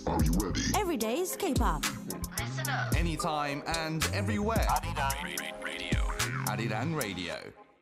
Are you ready? Every day's K-pop. Listen up. Anytime and everywhere. Arirang Radio.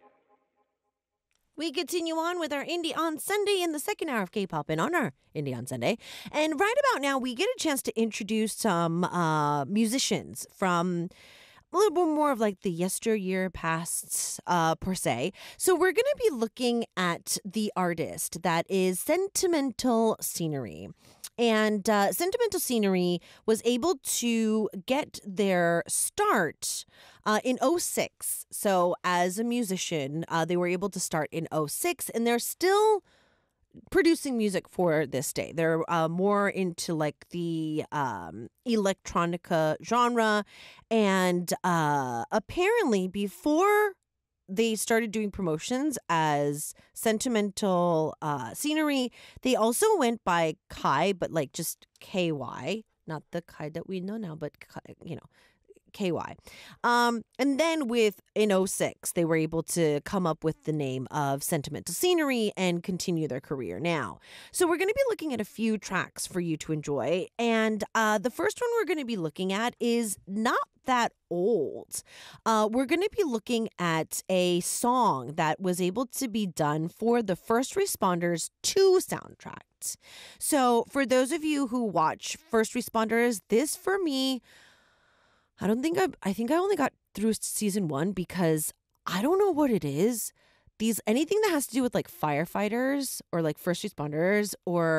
We continue on with our Indie on Sunday in the second hour of K-pop and on our Indie on Sunday. And right about now, we get a chance to introduce some musicians from a little bit more of like the yesteryear past per se. So we're going to be looking at the artist that is Sentimental Scenery. And Sentimental Scenery was able to get their start in 2006. So as a musician, they were able to start in 2006, and they're still producing music for this day. They're more into like the electronica genre. And apparently before they started doing promotions as Sentimental Scenery, they also went by Kai, but like just KY, not the Kai that we know now, but KY. And then in 2006, they were able to come up with the name of Sentimental Scenery and continue their career now. So we're going to be looking at a few tracks for you to enjoy. And the first one we're going to be looking at is not that old. We're going to be looking at a song that was able to be done for the First Responders 2 soundtrack. So for those of you who watch First Responders, this for me, I think I only got through season 1 because I don't know what it is. Anything that has to do with like firefighters or like first responders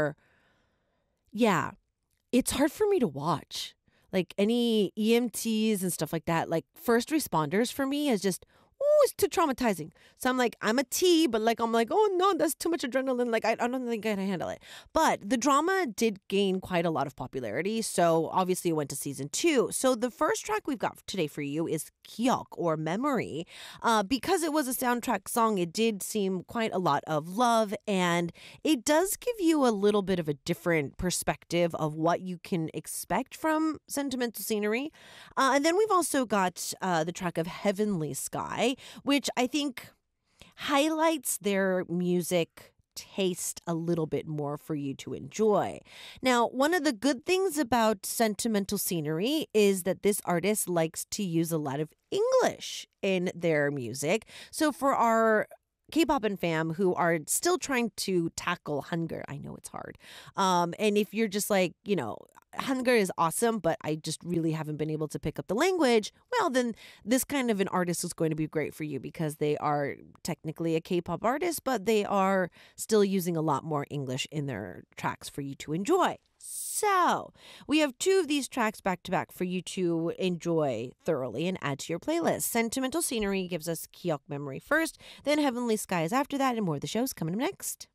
it's hard for me to watch. Like any EMTs and stuff like that, like first responders for me is just, it's too traumatizing. So I'm a T, but I'm like, oh no, that's too much adrenaline. Like, I don't think I can handle it. But the drama did gain quite a lot of popularity. So obviously it went to season 2. So the first track we've got today for you is Kiok or Memory. Because it was a soundtrack song, it did seem quite a lot of love. And it does give you a little bit of a different perspective of what you can expect from Sentimental Scenery. And then we've also got the track of Heavenly Sky, which I think highlights their music taste a little bit more for you to enjoy. Now, one of the good things about Sentimental Scenery is that this artist likes to use a lot of English in their music. So for our K-pop and fam who are still trying to tackle Hangul, I know it's hard. And if you're just like, Hangul is awesome, but I just really haven't been able to pick up the language, well, then this kind of an artist is going to be great for you because they are technically a K-pop artist, but they are still using a lot more English in their tracks for you to enjoy. So we have 2 of these tracks back to back for you to enjoy thoroughly and add to your playlist. Sentimental Scenery gives us Kiok Memory first, then Heavenly Skies after that, and more of the show's coming up next.